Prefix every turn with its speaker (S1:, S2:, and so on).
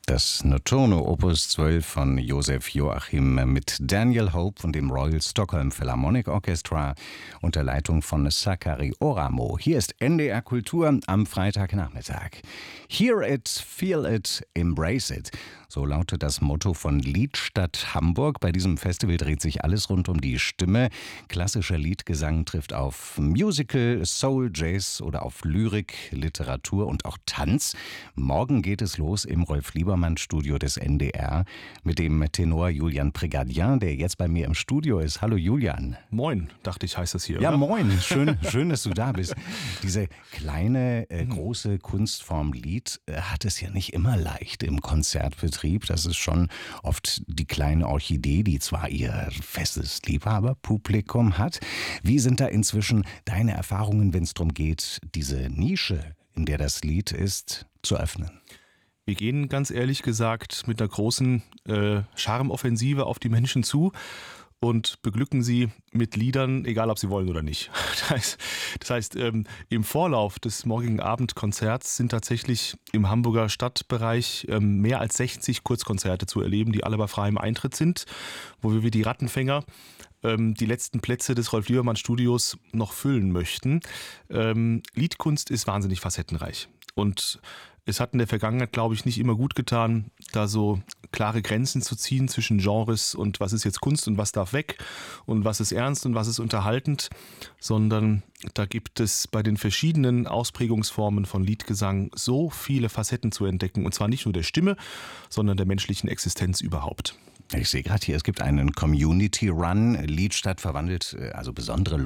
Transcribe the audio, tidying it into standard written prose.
S1: Das Notturno Opus 12 von Josef Joachim mit Daniel Hope und dem Royal Stockholm Philharmonic Orchestra unter Leitung von Sakari Oramo. Hier ist NDR Kultur am Freitagnachmittag. Hear it, feel it, embrace it. So lautet das Motto von Liedstadt Hamburg. Bei diesem Festival dreht sich alles rund um die Stimme. Klassischer Liedgesang trifft auf Musical, Soul, Jazz oder auf Lyrik, Literatur und auch Tanz. Morgen geht es los im Rolf-Liebermann-Studio des NDR mit dem Tenor Julian Prégardien, der jetzt bei mir im Studio ist. Hallo Julian.
S2: Moin, dachte ich, heißt das hier,
S1: Ja,
S2: oder?
S1: Moin. Schön, dass du da bist. Diese kleine, große Kunstform Lied hat es ja nicht immer leicht im Konzertbetrieb. Das ist schon oft die kleine Orchidee, die zwar ihr festes Liebhaberpublikum hat. Wie sind da inzwischen deine Erfahrungen, wenn es darum geht, diese Nische, in der das Lied ist, zu öffnen?
S2: Wir gehen ganz ehrlich gesagt mit einer großen Charmoffensive auf die Menschen zu und beglücken sie mit Liedern, egal ob sie wollen oder nicht. Das heißt, im Vorlauf des morgigen Abendkonzerts sind tatsächlich im Hamburger Stadtbereich mehr als 60 Kurzkonzerte zu erleben, die alle bei freiem Eintritt sind, wo wir wie die Rattenfänger die letzten Plätze des Rolf-Liebermann-Studios noch füllen möchten. Liedkunst ist wahnsinnig facettenreich und es hat in der Vergangenheit, glaube ich, nicht immer gut getan, da so klare Grenzen zu ziehen zwischen Genres und was ist jetzt Kunst und was darf weg und was ist ernst und was ist unterhaltend, sondern da gibt es bei den verschiedenen Ausprägungsformen von Liedgesang so viele Facetten zu entdecken und zwar nicht nur der Stimme, sondern der menschlichen Existenz überhaupt.
S1: Ich sehe gerade hier, es gibt einen Community Run. Liedstadt verwandelt also besondere